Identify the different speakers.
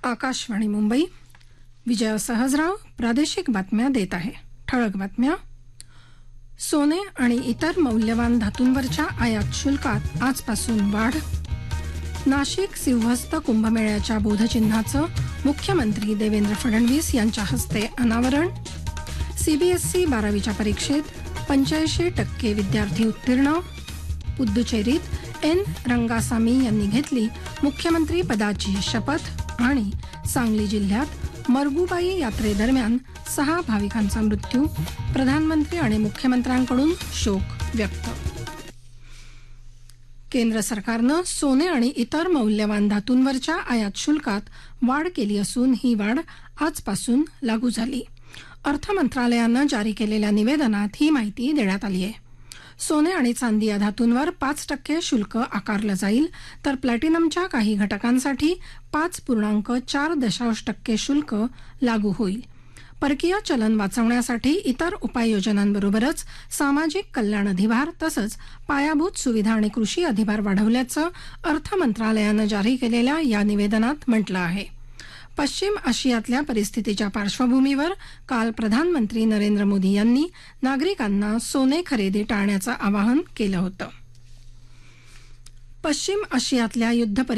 Speaker 1: आकाशवाणी मुंबई. विजय सहजराव प्रादेशिक बातम्या देत आहे. ठळक बातम्या. सोने आणि इतर मौल्यवान धातूंवरच्या आयात शुल्कात आजपासून वाढ. नाशिक सिंहस्थ कुंभमेळ्याच्या बोधचिन्हाचं मुख्यमंत्री देवेंद्र फडणवीस यांच्या हस्ते अनावरण. सीबीएसई 12वीच्या परीक्षेत 85% विद्यार्थी उत्तीर्ण. पुद्दुचेरीत एन रंगासामी यांनी घेतली मुख्यमंत्री पदाची शपथ. आणि सांगली जिल्ह्यात मरगुबाई यात्रेदरम्यान 6 भाविकांचा मृत्यू. प्रधानमंत्री आणि मुख्यमंत्र्यांकडून शोक व्यक्त. केंद्र सरकारनं सोने आणि इतर मौल्यवान धातूंवरच्या आयात शुल्कात वाढ केली असून ही वाढ आजपासून लागू झाली. अर्थ मंत्रालयानं जारी केलेल्या निवेदनात ही माहिती देण्यात आली आहे. सोने आणि चांदी या धातूंवर 5% शुल्क आकारलं जाईल, तर प्लॅटिनमच्या काही घटकांसाठी 5.4% शुल्क लागू होईल. परकीय चलन वाचवण्यासाठी इतर उपाययोजनांबरोबरच सामाजिक कल्याण अधिभार तसंच पायाभूत सुविधा आणि कृषी अधिभार वाढवल्याचं अर्थ मंत्रालयानं जारी केलेल्या या निवेदनात म्हटलं आहे. पश्चिम आशियातल्या परिस्थितीच्या पार्श्वभूमीवर काल प्रधानमंत्री नरेंद्र मोदी यांनी नागरिकांना सोने खरेदी टाळण्याचं आवाहन केलं होतं. पश्चिम आशियातल्या युद्ध